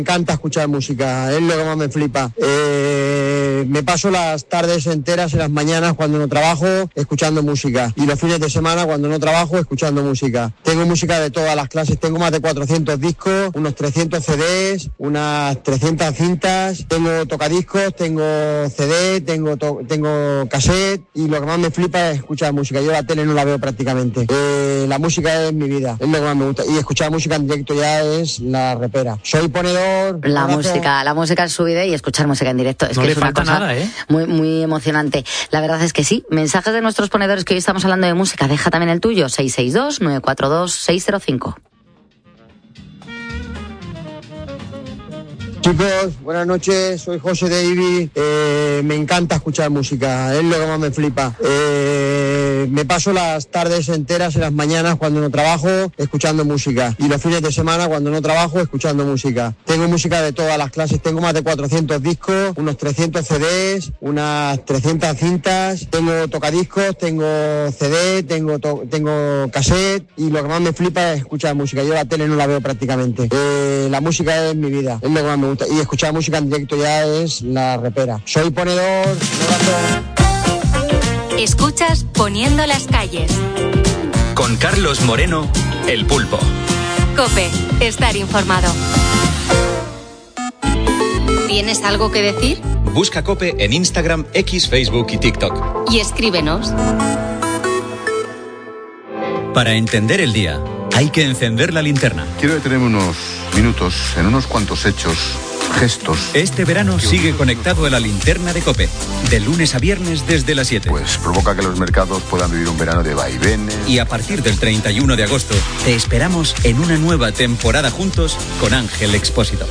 Me encanta escuchar música, es lo que más me flipa. Me paso las tardes enteras y las mañanas cuando no trabajo escuchando música, y los fines de semana cuando no trabajo escuchando música. Tengo música de todas las clases, tengo más de 400 discos, unos 300 CDs, unas 300 cintas, tengo tocadiscos, tengo CD, tengo cassette, y lo que más me flipa es escuchar música. Yo la tele no la veo prácticamente. La música es mi vida, es lo que más me gusta, y escuchar música en directo ya es la repera. Soy ponedor. La música es su vida, y escuchar música en directo es no que le es una falta cosa nada, muy, muy emocionante. La verdad es que sí. Mensajes de nuestros ponedores, que hoy estamos hablando de música. Deja también el tuyo, 662-942-605. Chicos, buenas noches, soy José de Ibi. Me encanta escuchar música, es lo que más me flipa. Me paso las tardes enteras y las mañanas cuando no trabajo escuchando música, y los fines de semana cuando no trabajo escuchando música. Tengo música de todas las clases, tengo más de 400 discos, unos 300 CDs, unas 300 cintas, tengo tocadiscos, tengo CD, tengo cassette, y lo que más me flipa es escuchar música. Yo la tele no la veo prácticamente. La música es mi vida, es lo que más me gusta, y escuchar música en directo ya es la repera. Soy ponedor. Escuchas Poniendo las calles con Carlos Moreno, El Pulpo. COPE, estar informado. ¿Tienes algo que decir? Busca COPE en Instagram, X, Facebook y TikTok. Y escríbenos. Para entender el día, hay que encender la linterna. Quiero detenerme unos minutos en unos cuantos hechos, gestos. Este verano sigue conectado a la linterna de COPE, de lunes a viernes desde las 7. Pues provoca que los mercados puedan vivir un verano de vaivenes. Y a partir del 31 de agosto, te esperamos en una nueva temporada juntos con Ángel Expósito.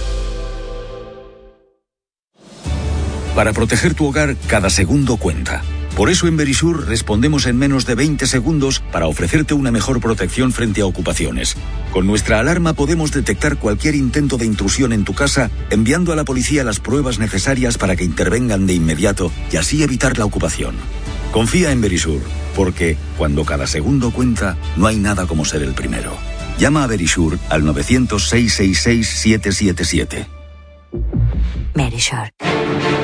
Para proteger tu hogar, cada segundo cuenta. Por eso en Verisur respondemos en menos de 20 segundos para ofrecerte una mejor protección frente a ocupaciones. Con nuestra alarma podemos detectar cualquier intento de intrusión en tu casa, enviando a la policía las pruebas necesarias para que intervengan de inmediato y así evitar la ocupación. Confía en Verisur, porque cuando cada segundo cuenta, no hay nada como ser el primero. Llama a Verisur al 900-666-777. Verisur.